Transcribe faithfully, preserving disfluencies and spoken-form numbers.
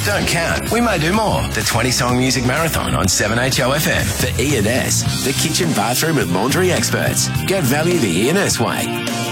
Don't count. We may do more. The twenty-song music marathon on seven H O F M for E and S, the kitchen, bathroom and laundry experts. Get value the E and S way.